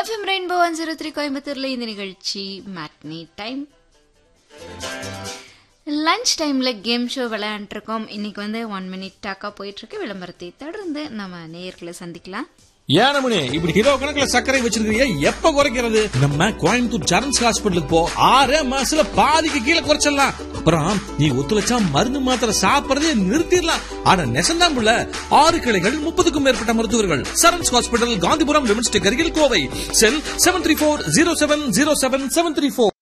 FM rainbow 103 கோயம்புத்தூர்ல இந்த நிகழ்ச்சி மேட்னி டைம். லஞ்ச் டைம்ல கேம் ஷோ விளையாண்டுருக்கோம். இன்னைக்கு 1 மினிட் டாக்கா போயிட்டு இருக்கு. விளம்பரத்தை தொடர்ந்து நம்ம நேயர்களை சந்திக்கலாம். ஏனமணி இப்படி கிலோ கணக்குல சர்க்கரை வச்சிருக்கீங்க, எப்ப குறைக்கிறது? நம்ம கோயம்புத்தூர் சரண்ஸ் ஹாஸ்பிட்டலுக்கு போ, 6 மாசத்துல பாதிக்கு கீழே குறைச்சிடலாம். அப்புறம் நீ ஒத்துழைச்சா மருந்து மாத்திரை சாப்பிடறதே நிறுத்திடலாம். ஆனா நெசந்தாம்புள்ள 6 கிளைகள், 30க்கும் மேற்பட்ட மருத்துவர்கள். சரண்ஸ் ஹாஸ்பிட்டல், காந்திபுரம், விமன்ஸ்டேக் அருகில், கோவை. செல் 73407070734.